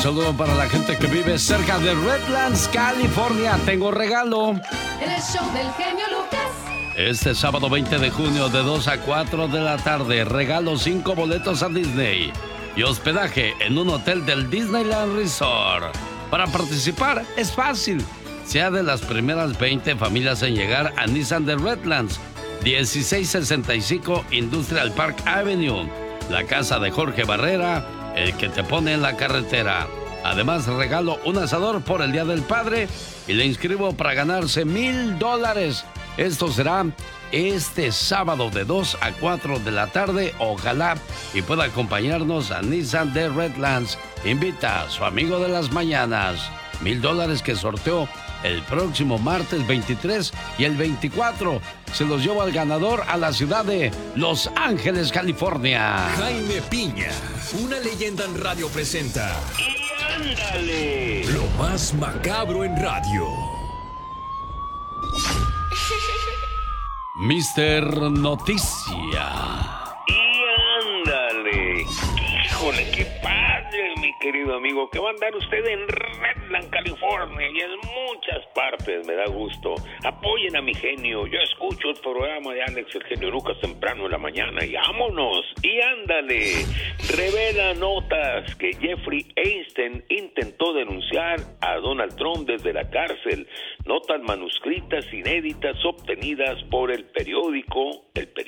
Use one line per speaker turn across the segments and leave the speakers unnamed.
saludo para la gente que vive cerca de Redlands, California. Tengo regalo.
En el show del genio Lucas.
Este sábado 20 de junio de 2 a 4 de la tarde, regalo 5 boletos a Disney y hospedaje en un hotel del Disneyland Resort. Para participar es fácil. Sea de las primeras 20 familias en llegar a Nissan de Redlands, 1665 Industrial Park Avenue, la casa de Jorge Barrera, el que te pone en la carretera. Además, regalo un asador por el Día del Padre y le inscribo para ganarse $1,000. Esto será este sábado de 2 a 4 de la tarde. Ojalá y pueda acompañarnos a Nissan de Redlands. Invita a su amigo de las mañanas. $1,000 que sorteó el próximo martes 23 y el 24. Se los llevo al ganador a la ciudad de Los Ángeles, California.
Jaime Piña, una leyenda en radio presenta.
¡Y ándale!
Lo más macabro en radio.
Mister Noticia.
¡Y ándale! ¡Híjole, qué padre, mi querido amigo! Que va a andar usted en Redland, California y en muchas partes, me da gusto. Apoyen a mi genio. Yo escucho el programa de Alex, el genio Lucas, temprano en la mañana y vámonos. ¡Y ándale! Revela notas que Jeffrey Epstein intentó denunciar a Donald Trump desde la cárcel. Notas manuscritas inéditas obtenidas por el periódico,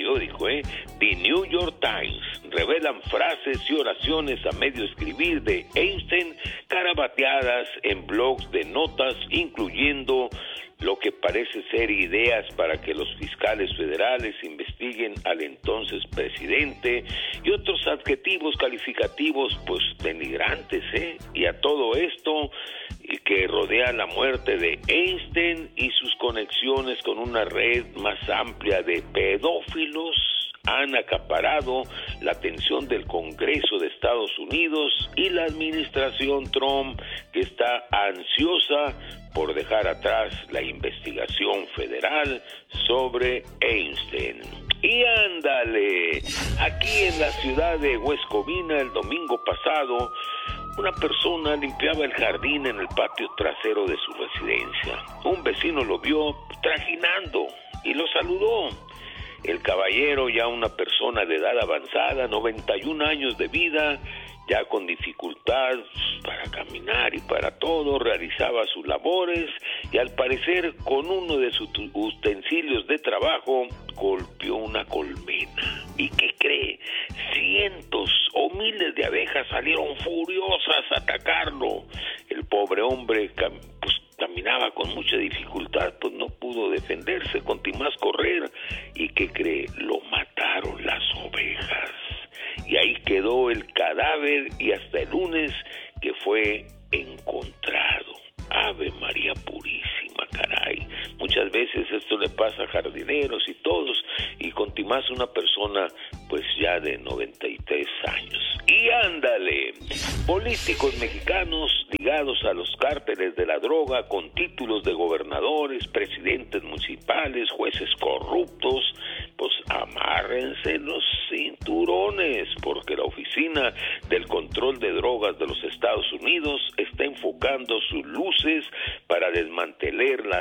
The New York Times, revelan frases y oraciones a medio escribir de Epstein, carabateadas en blogs de notas, incluyendo lo que parece ser ideas para que los fiscales federales investiguen al entonces presidente y otros adjetivos calificativos pues denigrantes, y a todo esto que rodea la muerte de Epstein y sus conexiones con una red más amplia de pedófilos han acaparado la atención del Congreso de Estados Unidos y la administración Trump, que está ansiosa por dejar atrás la investigación federal sobre Epstein. Y ándale, aquí en la ciudad de West Covina el domingo pasado, una persona limpiaba el jardín en el patio trasero de su residencia. Un vecino lo vio trajinando y lo saludó. El caballero, ya una persona de edad avanzada, 91 años de vida, ya con dificultad para caminar y para todo, realizaba sus labores y al parecer con uno de sus utensilios de trabajo golpeó una colmena. ¿Y qué cree? Cientos o miles de abejas salieron furiosas a atacarlo. El pobre hombre caminaba con mucha dificultad, pues no pudo defenderse, continuó a correr. ¿Y qué cree? Lo mataron las ovejas. Y ahí quedó el cadáver y hasta el lunes que fue encontrado. Ave María Purísima, caray. Muchas veces esto le pasa a jardineros y todos, y continuás una persona pues ya de 93 años. Y ándale, políticos mexicanos ligados a los cárteles de la droga con títulos de gobernadores, presidentes municipales, jueces corruptos, pues amárrense los cinturones, porque la Oficina del Control de Drogas de los Estados Unidos está enfocando sus luces para desmantelar las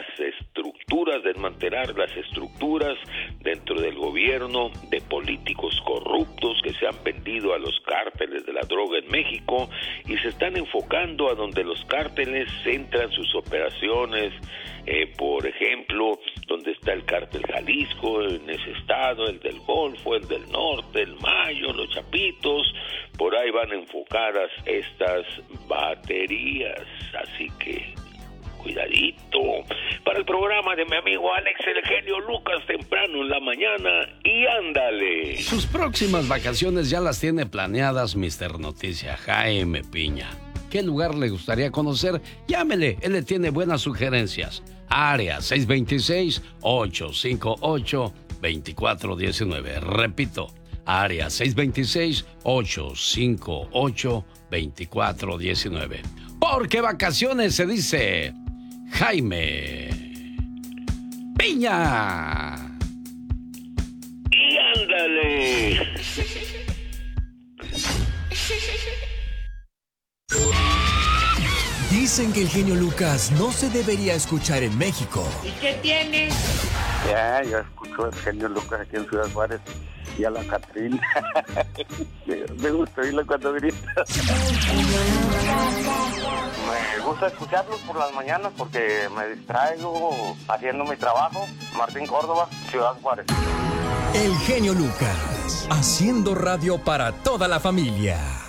estructuras dentro del gobierno de políticos corruptos que se han vendido a los cárteles de la droga en México y se están enfocando a donde los cárteles centran sus operaciones, por ejemplo, donde está el cártel Jalisco, en ese estado, el del Golfo, el del Norte, el Mayo, los Chapitos, por ahí van enfocadas estas baterías, así que cuidadito. Para el programa de mi amigo Alex, el genio Lucas, temprano en la mañana, y ándale.
Sus próximas vacaciones ya las tiene planeadas, Mister Noticia Jaime Piña. ¿Qué lugar le gustaría conocer? Llámele, él le tiene buenas sugerencias. Área 626-858-2419. Repito, área 626-858-2419. Porque vacaciones se dice Jaime Piña.
Y ándale.
Dicen que el genio Lucas no se debería escuchar en México.
¿Y qué tiene?
Ya, yo escucho el genio Lucas aquí en Ciudad Juárez y a la Catrina. Me gusta oírla cuando grita. Me gusta escucharlos por las mañanas porque me distraigo haciendo mi trabajo. Martín Córdoba, Ciudad Juárez.
El genio Lucas, haciendo radio para toda la familia.